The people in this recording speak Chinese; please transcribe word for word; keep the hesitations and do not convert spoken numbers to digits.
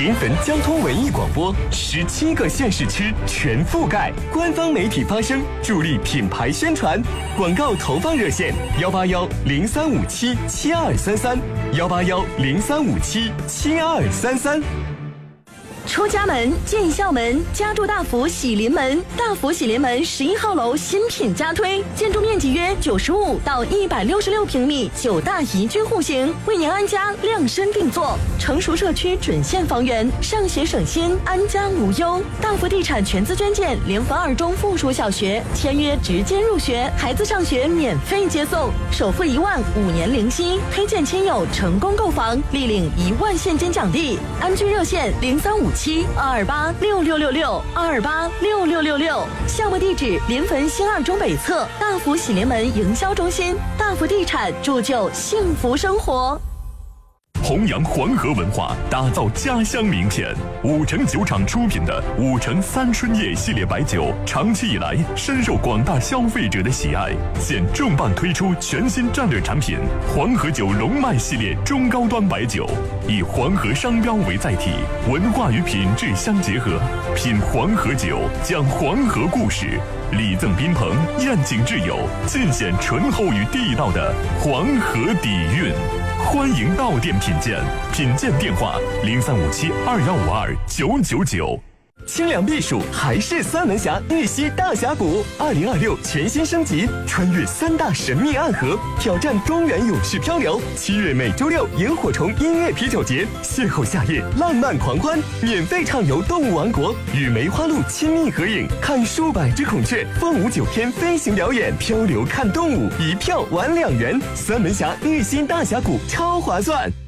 临汾交通文艺广播，十七个县市区全覆盖，官方媒体发声，助力品牌宣传。广告投放热线：幺八幺零三五七七二三三，幺八幺零三五七七二三三。 出家门，进校门，家住大福喜临门。大福喜临门十一号楼新品加推，建筑面积约九十五到一百六十六平米，九大宜居户型，为您安家量身定做。成熟社区准现房源，上学省心，安家无忧。大福地产全资捐建临汾二中附属小学，签约直接入学，孩子上学免费接送，首付一万，五年零息。推荐亲友成功购房，立领一万现金奖励。安居热线零三五七二二八六六六六二二八六六六六，项目地址临汾新二中北侧大福喜临门营销中心。大福地产铸就幸福生活。 弘扬黄河文化，打造家乡名片。五城酒厂出品的五城三春夜系列白酒，长期以来深受广大消费者的喜爱。现重磅推出全新战略产品——黄河酒龙脉系列中高端白酒，以黄河商标为载体，文化与品质相结合。品黄河酒，讲黄河故事，礼赠宾朋，宴请挚友，尽显醇厚与地道的黄河底蕴。欢迎到店品鉴，品鉴电话零三五七二幺五二九九九。 清凉避暑还是三门峡玉溪大峡谷，二零二六全新升级，穿越三大神秘暗河，挑战中原勇士漂流。七月每周六萤火虫音乐啤酒节，邂逅夏夜浪漫狂欢，免费畅游动物王国，与梅花鹿亲密合影，看数百只孔雀，凤舞九天飞行表演，漂流看动物，一票玩两元。三门峡玉溪大峡谷超划算。